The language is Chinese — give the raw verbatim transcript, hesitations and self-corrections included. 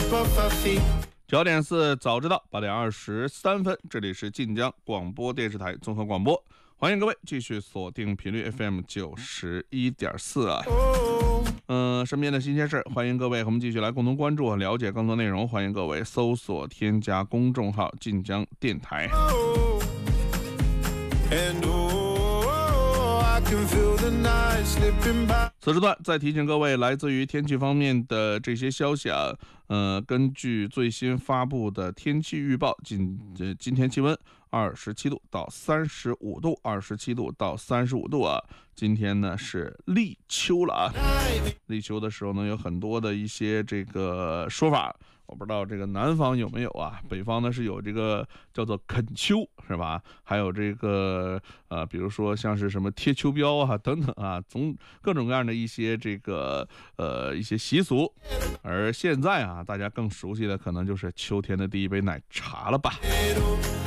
九点四早知道，八点二十三分，这里是晋江广播电视台综合广播，欢迎各位继续锁定频率 F M 九十一点四啊。嗯、呃，身边的新鲜事，欢迎各位和我们继续来共同关注和了解更多内容。欢迎各位搜索添加公众号晋江电台。此时段再提醒各位，来自于天气方面的这些消息啊，呃，根据最新发布的天气预报，今呃今天气温二十七度到三十五度，二十七度到三十五度啊。今天呢是立秋了啊，立秋的时候呢有很多的一些这个说法，我不知道这个南方有没有啊，北方呢是有这个叫做啃秋是吧？还有这个呃，比如说像是什么贴秋膘啊等等啊，总各种各样的一些这个呃一些习俗。而现在啊，大家更熟悉的可能就是秋天的第一杯奶茶了吧。